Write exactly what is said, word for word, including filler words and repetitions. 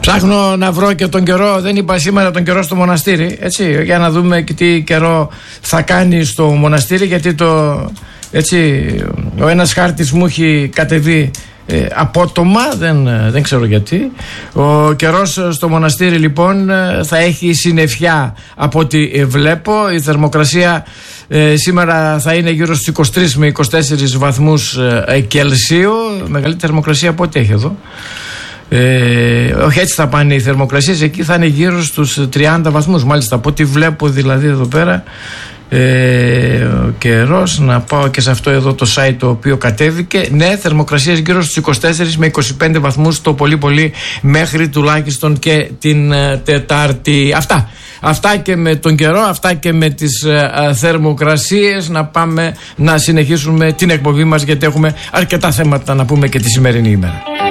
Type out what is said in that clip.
Ψάχνω να βρω και τον καιρό, δεν είπα σήμερα τον καιρό στο μοναστήρι, έτσι, για να δούμε και τι καιρό θα κάνει στο μοναστήρι, γιατί το, έτσι, ο ένας χάρτης μου έχει κατεβεί ε, απότομα, δεν, δεν ξέρω γιατί. Ο καιρός στο μοναστήρι λοιπόν θα έχει συννεφιά από ό,τι βλέπω. Η θερμοκρασία ε, σήμερα θα είναι γύρω στους είκοσι τρεις με είκοσι τέσσερις βαθμούς ε, Κελσίου, μεγαλύτερη θερμοκρασία από ό,τι έχει εδώ. Ε, όχι, έτσι θα πάνε οι θερμοκρασίες, εκεί θα είναι γύρω στους τριάντα βαθμούς, μάλιστα από ό,τι βλέπω δηλαδή εδώ πέρα. Ε, ο καιρός, να πάω και σε αυτό εδώ το site το οποίο κατέβηκε. Ναι, θερμοκρασίες γύρω στους είκοσι τέσσερις με είκοσι πέντε βαθμούς το πολύ πολύ, μέχρι τουλάχιστον και την ε, Τετάρτη. Αυτά Αυτά και με τον καιρό, αυτά και με τις ε, ε, θερμοκρασίες. Να πάμε να συνεχίσουμε την εκπομπή μας, γιατί έχουμε αρκετά θέματα να πούμε και τη σημερινή ημέρα.